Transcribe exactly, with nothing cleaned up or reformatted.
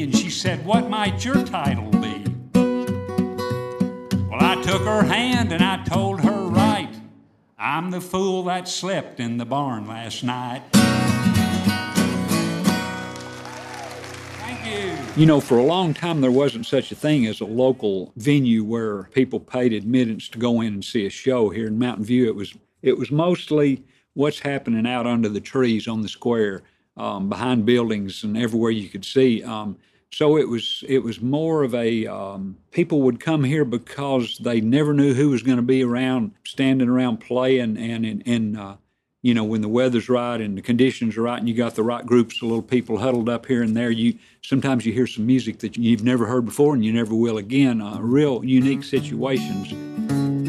And she said, what might your title be? Well, I took her hand and I told her right. I'm the fool that slept in the barn last night. Thank you. You know, for a long time, there wasn't such a thing as a local venue where people paid admittance to go in and see a show. Here in Mountain View, it was it was mostly what's happening out under the trees on the square, um, behind buildings and everywhere you could see. Um, so it was it was more of a, um, people would come here because they never knew who was going to be around, standing around playing, and, and, and uh, you know, when the weather's right and the conditions are right and you got the right groups of little people huddled up here and there, you sometimes you hear some music that you've never heard before and you never will again, uh, real unique situations.